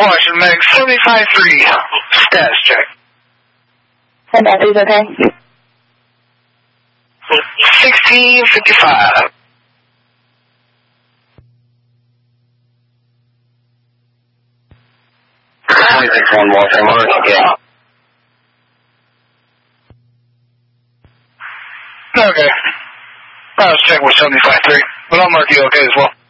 Washington Medic 75-3. Status check. And Matthew's okay? 1655. One more time, okay. Okay. I was checking with 75-3, but I'll mark you okay as well.